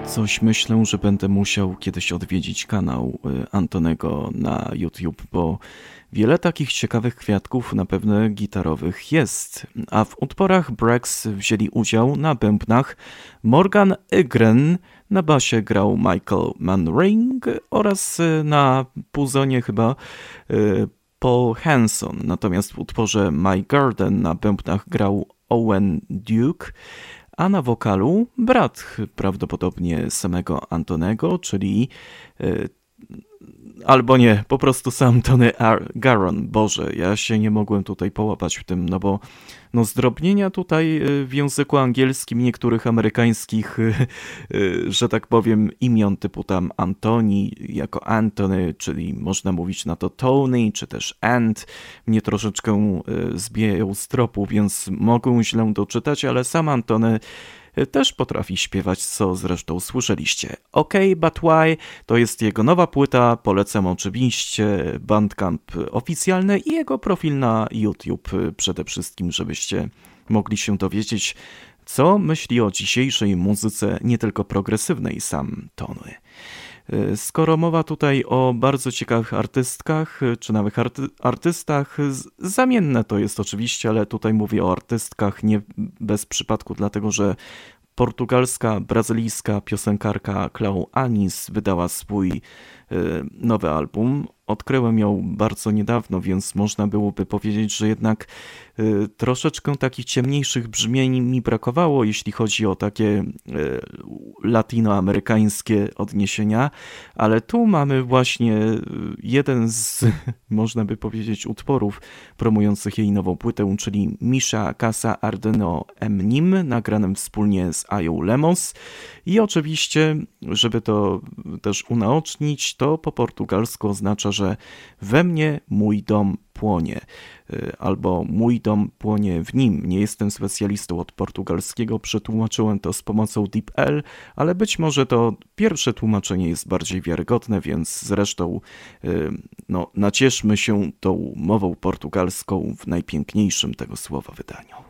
Coś myślę, że będę musiał kiedyś odwiedzić kanał Antonego na YouTube, bo wiele takich ciekawych kwiatków, na pewno gitarowych, jest. A w utworach Breaks wzięli udział na bębnach Morgan Ygren, na basie grał Michael Manring oraz na puzonie chyba Paul Hanson. Natomiast w utworze My Garden na bębnach grał Owen Duke, a na wokalu brat prawdopodobnie samego Antonego, czyli albo nie, po prostu sam Tony Garon. Boże, ja się nie mogłem tutaj połapać w tym, no bo zdrobnienia tutaj w języku angielskim niektórych amerykańskich, że tak powiem, imion typu tam Antoni jako Anthony, czyli można mówić na to Tony, czy też Ant, mnie troszeczkę zbijają z tropu, więc mogę źle doczytać, ale sam Antony też potrafi śpiewać, co zresztą słyszeliście. OK, But Why to jest jego nowa płyta, polecam oczywiście Bandcamp oficjalny i jego profil na YouTube przede wszystkim, żebyście mogli się dowiedzieć, co myśli o dzisiejszej muzyce, nie tylko progresywnej sam Tony. Skoro mowa tutaj o bardzo ciekawych artystkach, czy nawet artystach, zamienne to jest oczywiście, ale tutaj mówię o artystkach nie bez przypadku, dlatego że portugalska, brazylijska piosenkarka Clau Anis wydała swój nowy album. Odkryłem ją bardzo niedawno, więc można byłoby powiedzieć, że jednak troszeczkę takich ciemniejszych brzmień mi brakowało, jeśli chodzi o takie latinoamerykańskie odniesienia, ale tu mamy właśnie jeden z, można by powiedzieć, utworów promujących jej nową płytę, czyli Misha Casa Ardeno Emnim, nagranym wspólnie z Ają Lemos i oczywiście, żeby to też unaocznić, to po portugalsku oznacza, że we mnie mój dom płonie, albo mój dom płonie w nim. Nie jestem specjalistą od portugalskiego, przetłumaczyłem to z pomocą DeepL, ale być może to pierwsze tłumaczenie jest bardziej wiarygodne, więc zresztą nacieszmy się tą mową portugalską w najpiękniejszym tego słowa wydaniu.